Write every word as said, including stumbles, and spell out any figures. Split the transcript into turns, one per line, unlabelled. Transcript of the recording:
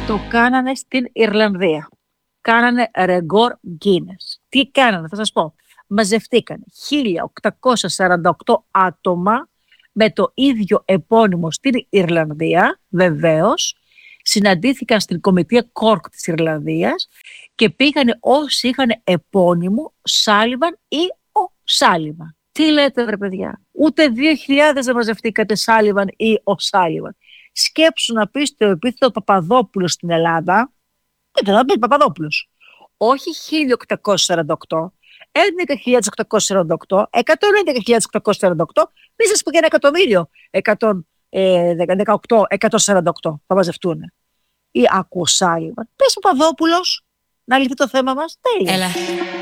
Το κάνανε στην Ιρλανδία. Κάνανε ρεκόρ Guinness. Τι κάνανε, θα σας πω. Μαζευτήκανε χίλια οκτακόσια σαράντα οκτώ άτομα με το ίδιο επώνυμο στην Ιρλανδία, βεβαίως. Συναντήθηκαν στην Κομιτεία Κόρκ της Ιρλανδίας και πήγανε όσοι είχαν επώνυμο Σάλιβαν ή ο Σάλιβαν. Τι λέτε βρε παιδιά, ούτε δύο χιλιάδες δεν μαζευτήκατε Σάλιβαν ή ο Σάλιβαν. Σκέψου να πεις το επίθετο Παπαδόπουλος στην Ελλάδα, ήταν να πεις Παπαδόπουλος. Όχι χίλια οκτακόσια σαράντα οκτώ, έντεκα χιλιάδες οκτακόσια σαράντα οκτώ, εκατόν έντεκα χιλιάδες οκτακόσια σαράντα οκτώ, μη σας πω και ένα εκατομμύριο, εκατόν δεκαοκτώ, εκατόν σαράντα οκτώ θα μαζευτούν. Ή ακούω Σάλιβαν. Πες Παπαδόπουλος, να λυθεί το θέμα μας, τέλεια.
Έλα.